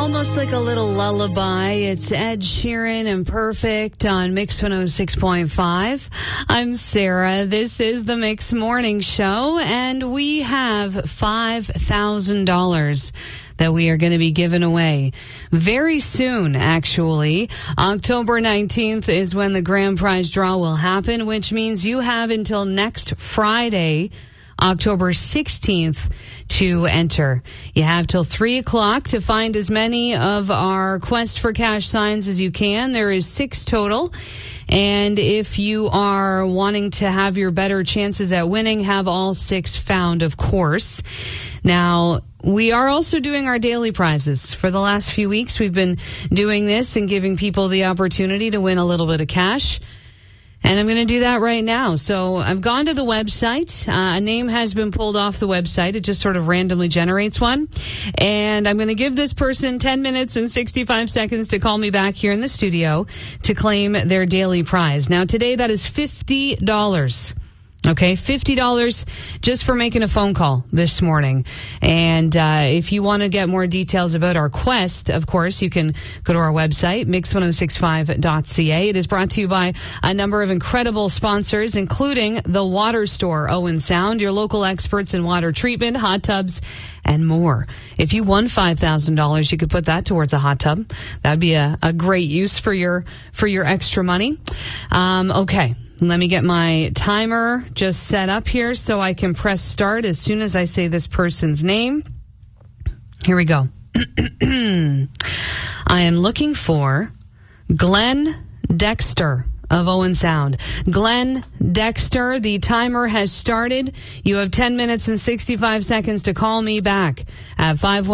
almost like a little lullaby. It's Ed Sheeran and Perfect on Mix 106.5. I'm Sarah. This is the Mix Morning Show, and we have $5,000 that we are going to be giving away very soon, actually. October 19th is when the grand prize draw will happen, which means you have until next Friday, October 16th, to enter. You have till 3 o'clock to find as many of our Quest for Cash signs as you can. There is 6 total. And if you are wanting to have your better chances at winning, have all 6 found, of course. Now, we are also doing our daily prizes. For the last few weeks, we've been doing this and giving people the opportunity to win a little bit of cash. And I'm going to do that right now. So I've gone to the website. A name has been pulled off the website. It just sort of randomly generates one. And I'm going to give this person 10 minutes and 65 seconds to call me back here in the studio to claim their daily prize. Now, today that is $50. Okay, $50 just for making a phone call this morning. And if you want to get more details about our quest, of course, you can go to our website, mix1065.ca. It is brought to you by a number of incredible sponsors, including the Water Store, Owen Sound, your local experts in water treatment, hot tubs, and more. If you won $5,000, you could put that towards a hot tub. That'd be a great use for your extra money. Okay. Let me get my timer just set up here so I can press start as soon as I say this person's name. Here we go. I am looking for Glenn Dexter of Owen Sound. Glenn Dexter, the timer has started. You have 10 minutes and 65 seconds to call me back at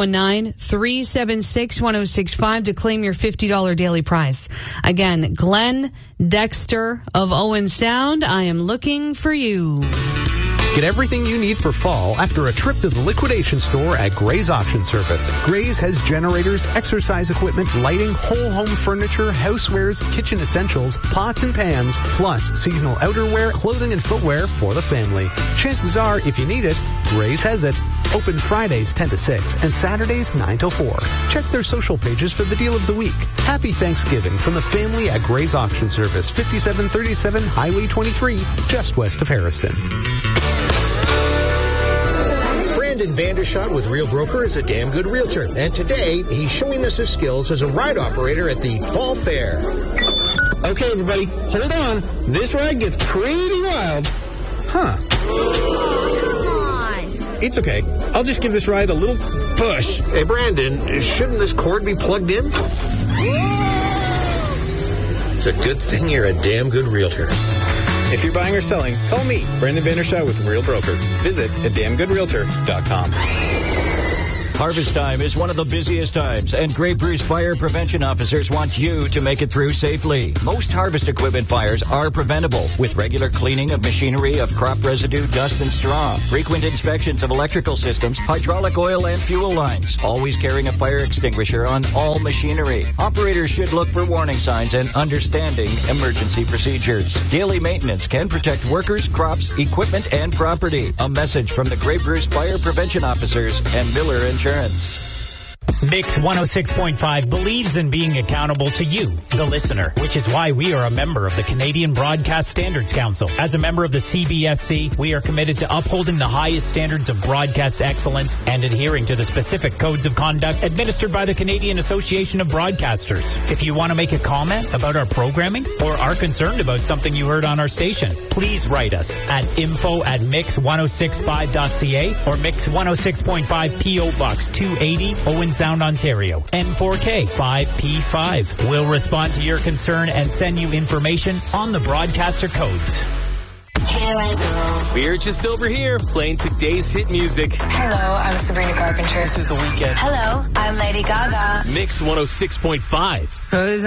519-376-1065 to claim your $50 daily prize. Again, Glenn Dexter of Owen Sound, I am looking for you. Get everything you need for fall after a trip to the liquidation store at Gray's Auction Service. Gray's has generators, exercise equipment, lighting, whole home furniture, housewares, kitchen essentials, pots and pans, plus seasonal outerwear, clothing and footwear for the family. Chances are, if you need it, Gray's has it. Open Fridays 10 to 6 and Saturdays 9 till 4. Check their social pages for the deal of the week. Happy Thanksgiving from the family at Gray's Auction Service, 5737 Highway 23, just west of Harrison. Brandon Vandershot with Real Broker is a damn good realtor, and today he's showing us his skills as a ride operator at the Fall Fair. Okay, everybody, hold on. This ride gets pretty wild. Huh. Come on. It's okay. I'll just give this ride a little push. Hey, Brandon, shouldn't this cord be plugged in? It's a good thing you're a damn good realtor. If you're buying or selling, call me, Brandon Vandershot with Real Broker. Visit damngoodrealtor.com. Harvest time is one of the busiest times, and Grey Bruce Fire Prevention Officers want you to make it through safely. Most harvest equipment fires are preventable with regular cleaning of machinery of crop residue, dust, and straw, frequent inspections of electrical systems, hydraulic oil, and fuel lines, always carrying a fire extinguisher on all machinery. Operators should look for warning signs and understanding emergency procedures. Daily maintenance can protect workers, crops, equipment, and property. A message from the Grey Bruce Fire Prevention Officers and Miller Insurance. Mix 106.5 believes in being accountable to you, the listener, which is why we are a member of the Canadian Broadcast Standards Council. As a member of the CBSC, we are committed to upholding the highest standards of broadcast excellence and adhering to the specific codes of conduct administered by the Canadian Association of Broadcasters. If you want to make a comment about our programming or are concerned about something you heard on our station, please write us at info@mix1065.ca or Mix 106.5 P.O. Box 280, Owen Sound, Ontario, N4K 5P5. We'll respond to your concern and send you information on the broadcaster codes. Here I go. We're just over here playing today's hit music. Hello, I'm Sabrina Carpenter. This is The Weeknd. Hello, I'm Lady Gaga. Mix 106.5.